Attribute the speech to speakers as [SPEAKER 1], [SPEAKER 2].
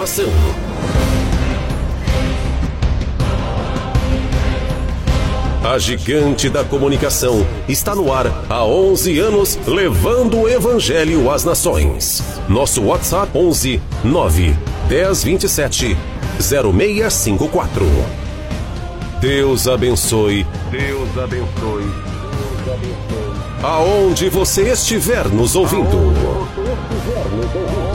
[SPEAKER 1] informação. A gigante da comunicação está no ar há 11 anos, levando o evangelho às nações. Nosso WhatsApp 11 9 10 27 0654. Deus abençoe. Deus abençoe. Deus abençoe. Aonde você estiver nos ouvindo.